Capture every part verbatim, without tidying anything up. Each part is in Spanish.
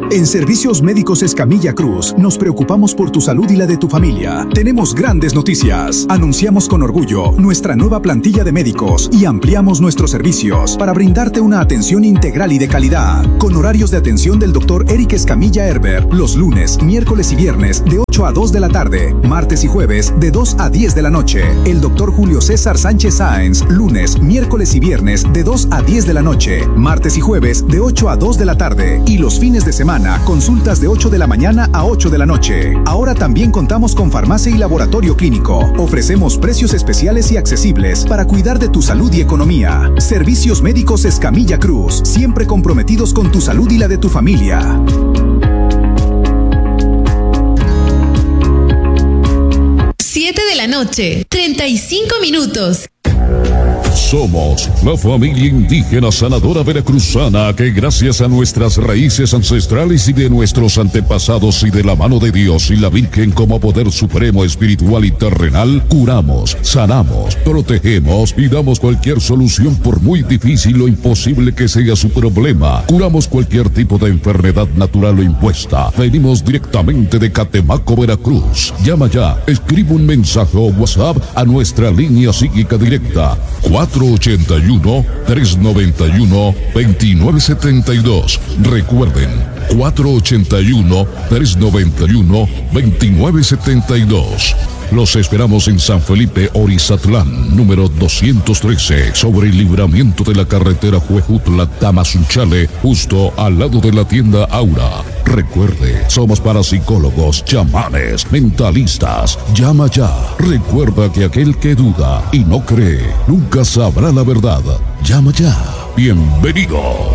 En Servicios Médicos Escamilla Cruz, nos preocupamos por tu salud y la de tu familia. Tenemos grandes noticias. Anunciamos con orgullo nuestra nueva plantilla de médicos y ampliamos nuestros servicios para brindarte una atención integral y de calidad. Con horarios de atención del doctor Eric Escamilla Herber, los lunes, miércoles y viernes de ocho a dos de la tarde, martes y jueves de dos a diez de la noche. El doctor Julio César Sánchez Sáenz, lunes, miércoles y viernes de dos a diez de la noche, martes y jueves de ocho a dos de la tarde y los fines de semana consultas de ocho de la mañana a ocho de la noche. Ahora también contamos con farmacia y laboratorio clínico. Ofrecemos precios especiales y accesibles para cuidar de tu salud y economía. Servicios Médicos Escamilla Cruz, siempre comprometidos con tu salud y la de tu familia. siete de la noche, treinta y cinco minutos. Somos la familia indígena sanadora veracruzana que gracias a nuestras raíces ancestrales y de nuestros antepasados y de la mano de Dios y la Virgen como poder supremo espiritual y terrenal, curamos, sanamos, protegemos y damos cualquier solución por muy difícil o imposible que sea su problema. Curamos cualquier tipo de enfermedad natural o impuesta. Venimos directamente de Catemaco, Veracruz. Llama ya, escribe un mensaje o WhatsApp a nuestra línea psíquica directa cuatro ochenta y uno, tres noventa y uno, veintinueve setenta y dos. Recuerden, cuatro ochenta y uno, tres noventa y uno, veintinueve setenta y dos. Los esperamos en San Felipe, Orizatlán, número doscientos trece, sobre el libramiento de la carretera Huejutla-Tamazunchale, justo al lado de la tienda Aura. Recuerde, somos parapsicólogos, chamanes, mentalistas. Llama ya. Recuerda que aquel que duda y no cree, nunca sabrá la verdad. Llama ya. Bienvenidos.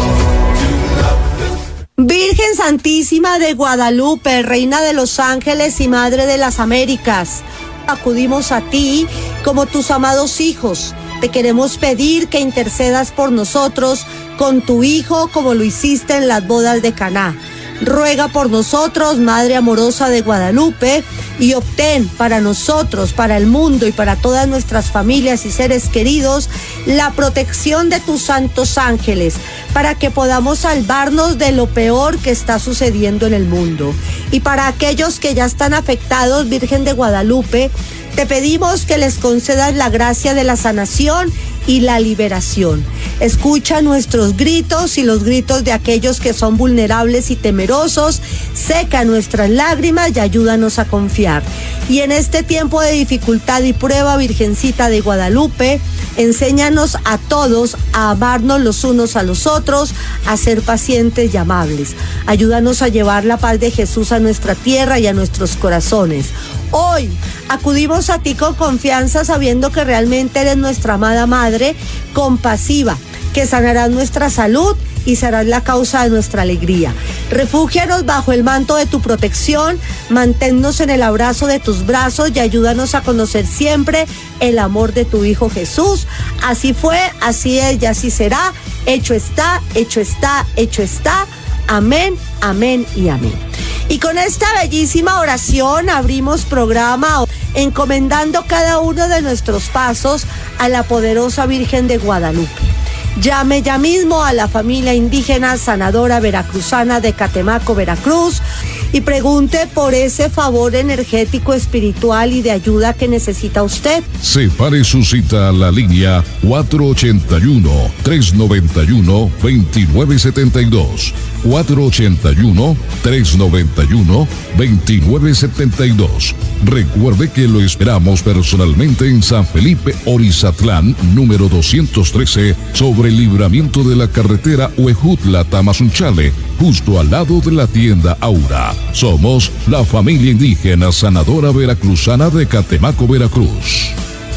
Virgen Santísima de Guadalupe, Reina de los Ángeles y Madre de las Américas, acudimos a ti como tus amados hijos. Te queremos pedir que intercedas por nosotros con tu Hijo como lo hiciste en las bodas de Caná. Ruega por nosotros, Madre amorosa de Guadalupe, y obtén para nosotros, para el mundo y para todas nuestras familias y seres queridos la protección de tus santos ángeles, para que podamos salvarnos de lo peor que está sucediendo en el mundo. Y para aquellos que ya están afectados, Virgen de Guadalupe, te pedimos que les concedas la gracia de la sanación y la liberación. Escucha nuestros gritos y los gritos de aquellos que son vulnerables y temerosos. Seca nuestras lágrimas y ayúdanos a confiar. Y en este tiempo de dificultad y prueba, Virgencita de Guadalupe, enséñanos a todos a amarnos los unos a los otros, a ser pacientes y amables. Ayúdanos a llevar la paz de Jesús a nuestra tierra y a nuestros corazones. Hoy acudimos a ti con confianza, sabiendo que realmente eres nuestra amada Madre compasiva, que sanarás nuestra salud y serás la causa de nuestra alegría. Refúgianos bajo el manto de tu protección, manténnos en el abrazo de tus brazos y ayúdanos a conocer siempre el amor de tu Hijo Jesús. Así fue, así es y así será. Hecho está, hecho está, hecho está. Amén, amén y amén. Y con esta bellísima oración abrimos programa encomendando cada uno de nuestros pasos a la poderosa Virgen de Guadalupe. Llame ya mismo a la familia indígena sanadora veracruzana de Catemaco, Veracruz, y pregunte por ese favor energético, espiritual y de ayuda que necesita usted. Separe su cita a la línea cuatro ochenta y uno, tres noventa y uno, veintinueve setenta y dos. cuatro ochenta y uno, tres noventa y uno, veintinueve setenta y dos. Recuerde que lo esperamos personalmente en San Felipe, Orizatlán, número doscientos trece, sobre el libramiento de la carretera Huejutla-Tamazunchale, justo al lado de la tienda Aura. Somos la familia indígena sanadora veracruzana de Catemaco, Veracruz.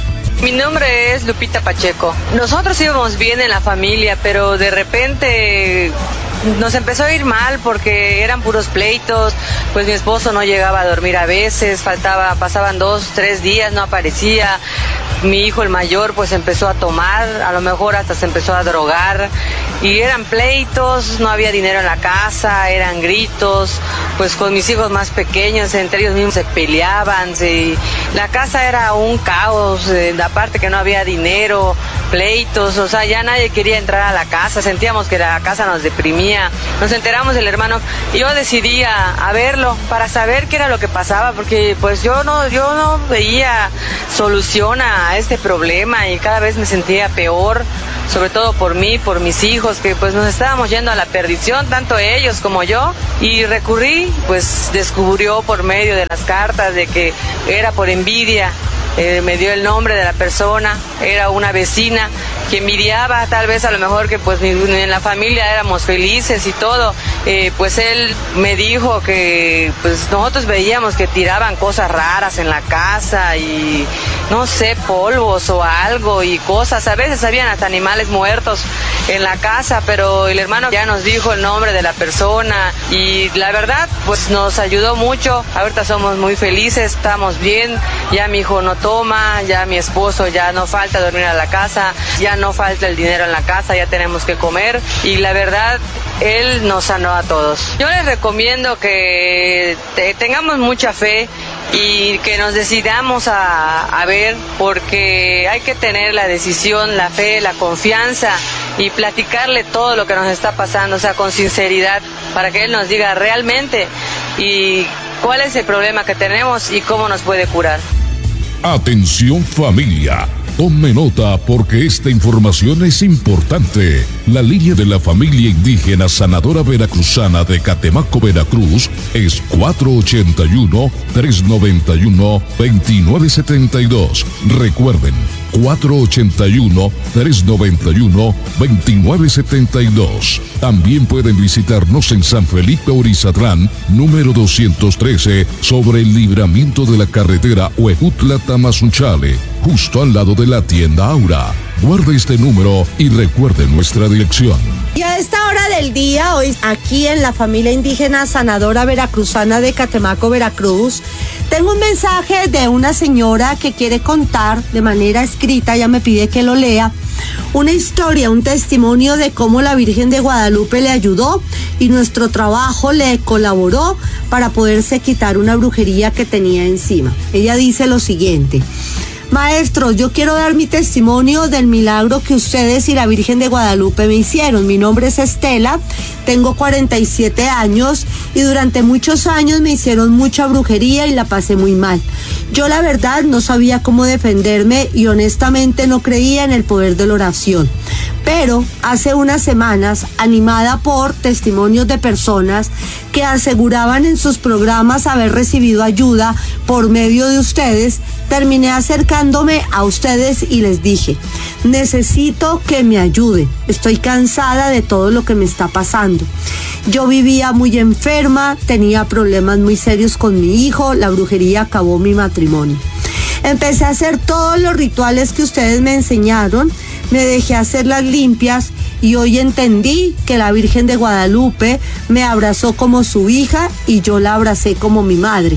Mi nombre es Lupita Pacheco. Nosotros íbamos bien en la familia, pero de repente nos empezó a ir mal porque eran puros pleitos. Pues mi esposo no llegaba a dormir a veces, faltaba, pasaban dos, tres días, no aparecía. Mi hijo el mayor pues empezó a tomar, a lo mejor hasta se empezó a drogar, y eran pleitos, no había dinero en la casa, eran gritos. Pues con mis hijos más pequeños, entre ellos mismos se peleaban, se, la casa era un caos, eh, aparte que no había dinero, pleitos, o sea, ya nadie quería entrar a la casa, sentíamos que la casa nos deprimía. Nos enteramos del hermano y yo decidí a, a verlo para saber qué era lo que pasaba, porque pues yo no, yo no veía solución a este problema y cada vez me sentía peor, sobre todo por mí, por mis hijos, que pues nos estábamos yendo a la perdición, tanto ellos como yo, y recurrí, pues descubrió por medio de las cartas de que era por envidia. Eh, me dio el nombre de la persona, era una vecina que envidiaba tal vez a lo mejor que pues ni, ni en la familia éramos felices y todo. Eh, pues él me dijo que pues nosotros veíamos que tiraban cosas raras en la casa y no sé, polvos o algo y cosas, a veces habían hasta animales muertos en la casa, pero el hermano ya nos dijo el nombre de la persona y la verdad pues nos ayudó mucho. Ahorita somos muy felices, estamos bien, ya mi hijo no toma, ya mi esposo ya no falta dormir a la casa, ya no falta el dinero en la casa, ya tenemos que comer y la verdad él nos sanó a todos. Yo les recomiendo que te, tengamos mucha fe y que nos decidamos a, a ver, porque hay que tener la decisión, la fe, la confianza y platicarle todo lo que nos está pasando, o sea, con sinceridad, para que él nos diga realmente y cuál es el problema que tenemos y cómo nos puede curar. Atención familia, tome nota porque esta información es importante. La línea de la familia indígena sanadora veracruzana de Catemaco, Veracruz es cuatro ochenta y uno, trescientos noventa y uno, veintinueve setenta y dos. Recuerden, cuatro ochenta y uno, trescientos noventa y uno, veintinueve setenta y dos. También pueden visitarnos en San Felipe Orizatlán, número doscientos trece, sobre el libramiento de la carretera Huejutla-Tamazunchale, justo al lado de la tienda Aura. Guarde este número y recuerde nuestra dirección. Y a esta hora del día, hoy aquí en la familia indígena sanadora veracruzana de Catemaco, Veracruz, tengo un mensaje de una señora que quiere contar de manera escrita, ella me pide que lo lea, una historia, un testimonio de cómo la Virgen de Guadalupe le ayudó y nuestro trabajo le colaboró para poderse quitar una brujería que tenía encima. Ella dice lo siguiente: maestros, yo quiero dar mi testimonio del milagro que ustedes y la Virgen de Guadalupe me hicieron. Mi nombre es Estela, tengo cuarenta y siete años y durante muchos años me hicieron mucha brujería y la pasé muy mal. Yo la verdad no sabía cómo defenderme y honestamente no creía en el poder de la oración. Pero hace unas semanas, animada por testimonios de personas que aseguraban en sus programas haber recibido ayuda por medio de ustedes, terminé acercándome a ustedes y les dije: necesito que me ayuden, estoy cansada de todo lo que me está pasando. Yo vivía muy enferma, tenía problemas muy serios con mi hijo, la brujería acabó mi matrimonio. Empecé a hacer todos los rituales que ustedes me enseñaron, me dejé hacer las limpias y hoy entendí que la Virgen de Guadalupe me abrazó como su hija y yo la abracé como mi madre.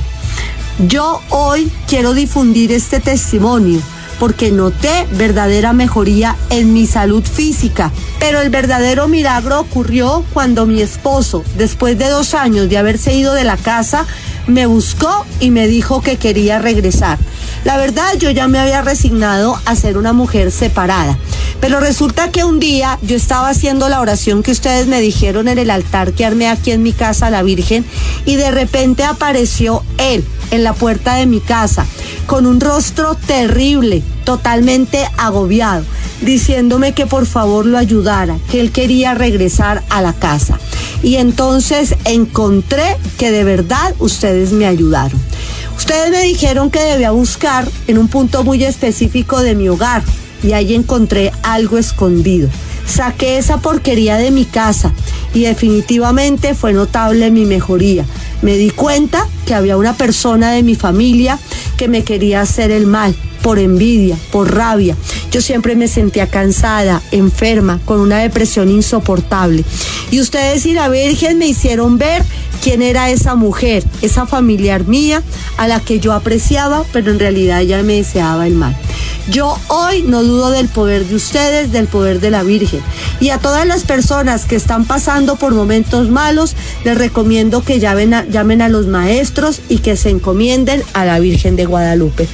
Yo hoy quiero difundir este testimonio porque noté verdadera mejoría en mi salud física. Pero el verdadero milagro ocurrió cuando mi esposo, después de dos años de haberse ido de la casa, me buscó y me dijo que quería regresar. La verdad, yo ya me había resignado a ser una mujer separada. Pero resulta que un día yo estaba haciendo la oración que ustedes me dijeron en el altar que armé aquí en mi casa a la Virgen y de repente apareció él en la puerta de mi casa con un rostro terrible, totalmente agobiado, diciéndome que por favor lo ayudara, que él quería regresar a la casa. Y entonces encontré que de verdad ustedes me ayudaron. Ustedes me dijeron que debía buscar en un punto muy específico de mi hogar y ahí encontré algo escondido. Saqué esa porquería de mi casa y definitivamente fue notable mi mejoría. Me di cuenta que había una persona de mi familia que me quería hacer el mal, por envidia, por rabia. Yo siempre me sentía cansada, enferma, con una depresión insoportable. Y ustedes y la Virgen me hicieron ver quién era esa mujer, esa familiar mía, a la que yo apreciaba, pero en realidad ella me deseaba el mal. Yo hoy no dudo del poder de ustedes, del poder de la Virgen. Y a todas las personas que están pasando por momentos malos, les recomiendo que llamen a, llamen a los maestros y que se encomienden a la Virgen de Guadalupe.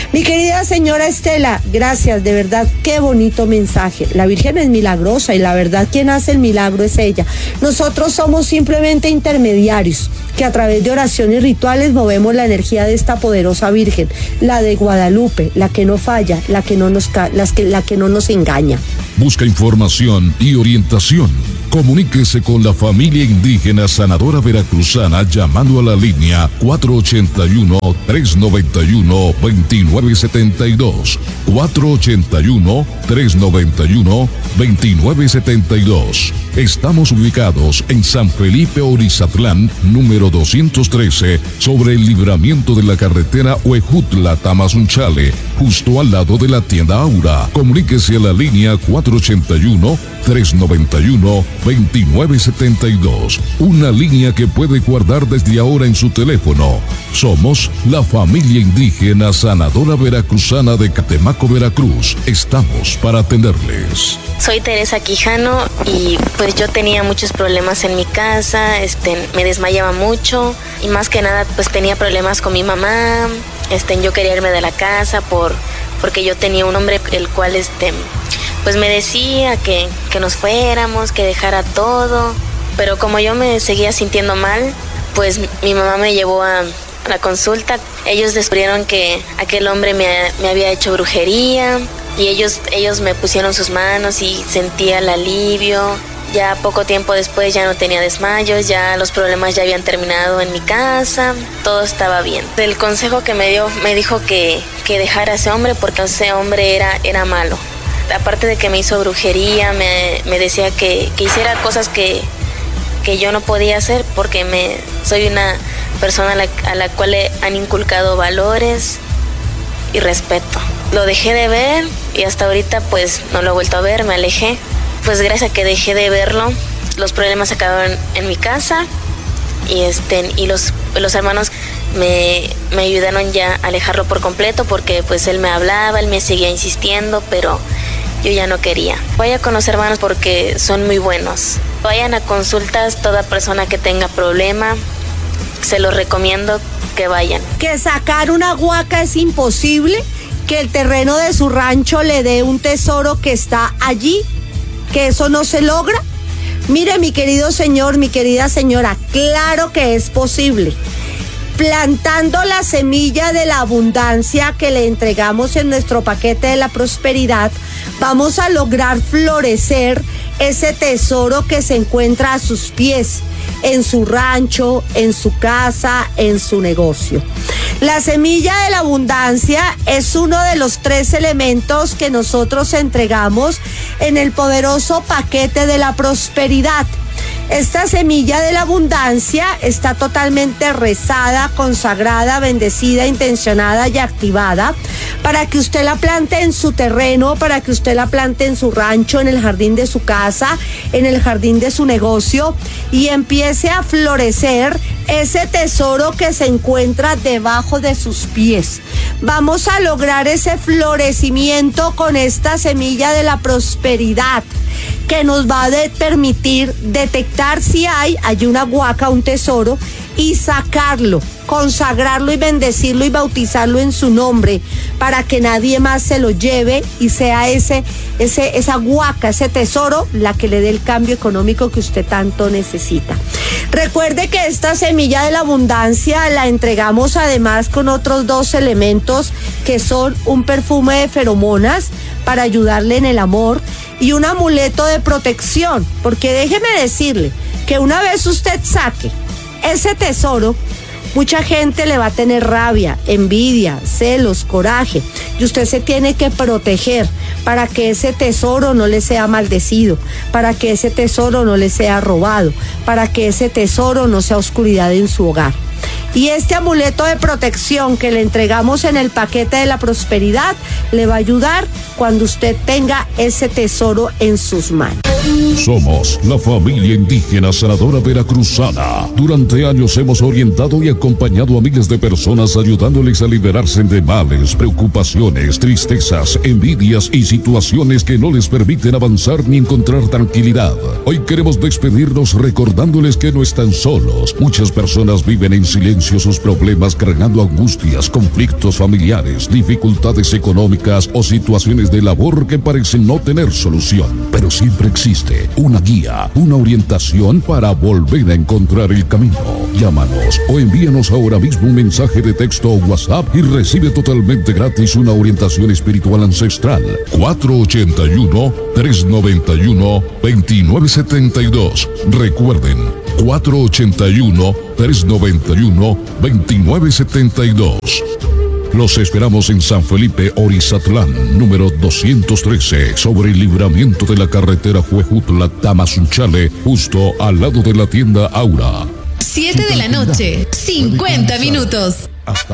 Mi querida señora Estela, gracias, de verdad, qué bonito mensaje. La Virgen es milagrosa y la verdad quien hace el milagro es ella. Nosotros somos simplemente intermediarios que a través de oraciones y rituales movemos la energía de esta poderosa Virgen, la de Guadalupe, la que no falla, la que no nos, las que, la que no nos engaña. Busca información y orientación. Comuníquese con la familia indígena sanadora veracruzana llamando a la línea cuatro ocho uno, tres nueve uno, dos nueve siete dos. cuatro ocho uno, tres nueve uno, dos nueve siete dos. Estamos ubicados en San Felipe Orizatlán, número doscientos trece, sobre el libramiento de la carretera Huejutla-Tamazunchale, justo al lado de la tienda Aura. Comuníquese a la línea cuatro ocho uno, tres nueve uno, dos nueve siete dos. Una línea que puede guardar desde ahora en su teléfono. Somos la familia indígena sanadora veracruzana de Catemaco, Veracruz. Estamos para atenderles. Soy Teresa Quijano y pues yo tenía muchos problemas en mi casa, este, me desmayaba mucho y más que nada pues tenía problemas con mi mamá, este, yo quería irme de la casa por, porque yo tenía un hombre el cual este, pues me decía que, que nos fuéramos, que dejara todo, pero como yo me seguía sintiendo mal, pues mi mamá me llevó a la consulta. Ellos descubrieron que aquel hombre me, me había hecho brujería y ellos, ellos me pusieron sus manos y sentía el alivio. Ya poco tiempo después ya no tenía desmayos, ya los problemas ya habían terminado en mi casa, todo estaba bien. El consejo que me dio, me dijo que, que dejara a ese hombre porque ese hombre era, era malo. Aparte de que me hizo brujería, me, me decía que, que hiciera cosas que, que yo no podía hacer porque me, soy una persona a la, a la cual le han inculcado valores y respeto. Lo dejé de ver y hasta ahorita pues no lo he vuelto a ver, me alejé. Pues gracias a que dejé de verlo, los problemas acabaron en mi casa y, este, y los, los hermanos me, me ayudaron ya a alejarlo por completo porque pues él me hablaba, él me seguía insistiendo, pero yo ya no quería. Vaya con los hermanos porque son muy buenos. Vayan a consultas toda persona que tenga problema, se los recomiendo que vayan. Que sacar una huaca es imposible, que el terreno de su rancho le dé un tesoro que está allí, que eso no se logra. Mire, mi querido señor, mi querida señora, claro que es posible. Plantando la semilla de la abundancia que le entregamos en nuestro paquete de la prosperidad, vamos a lograr florecer ese tesoro que se encuentra a sus pies, en su rancho, en su casa, en su negocio. La semilla de la abundancia es uno de los tres elementos que nosotros entregamos en el poderoso paquete de la prosperidad. Esta semilla de la abundancia está totalmente rezada, consagrada, bendecida, intencionada y activada para que usted la plante en su terreno, para que usted la plante en su rancho, en el jardín de su casa, en el jardín de su negocio y empiece a florecer ese tesoro que se encuentra debajo de sus pies. Vamos a lograr ese florecimiento con esta semilla de la prosperidad que nos va a de permitir detectar si hay, hay una huaca, un tesoro, y sacarlo, consagrarlo y bendecirlo y bautizarlo en su nombre para que nadie más se lo lleve y sea ese, ese, esa huaca, ese tesoro, la que le dé el cambio económico que usted tanto necesita. Recuerde que esta semilla de la abundancia la entregamos además con otros dos elementos que son un perfume de feromonas para ayudarle en el amor y un amuleto de protección, porque déjeme decirle que una vez usted saque ese tesoro, mucha gente le va a tener rabia, envidia, celos, coraje, y usted se tiene que proteger para que ese tesoro no le sea maldecido, para que ese tesoro no le sea robado, para que ese tesoro no sea oscuridad en su hogar. Y este amuleto de protección que le entregamos en el paquete de la prosperidad le va a ayudar cuando usted tenga ese tesoro en sus manos. Somos la familia indígena sanadora veracruzana. Durante años hemos orientado y acompañado a miles de personas ayudándoles a liberarse de males, preocupaciones, tristezas, envidias y situaciones que no les permiten avanzar ni encontrar tranquilidad. Hoy queremos despedirnos recordándoles que no están solos. Muchas personas viven en silencio silencio sus problemas, cargando angustias, conflictos familiares, dificultades económicas o situaciones de labor que parecen no tener solución. Pero siempre existe una guía, una orientación para volver a encontrar el camino. Llámanos o envíanos ahora mismo un mensaje de texto o WhatsApp y recibe totalmente gratis una orientación espiritual ancestral. cuatro ochenta y uno, trescientos noventa y uno, veintinueve setenta y dos. Recuerden, cuatro ochenta y uno, trescientos noventa y uno, veintinueve setenta y dos. Los esperamos en San Felipe, Orizatlán, número doscientos trece, sobre el libramiento de la carretera Huejutla-Tamazunchale, justo al lado de la tienda Aura. siete de la noche, cincuenta minutos. Hasta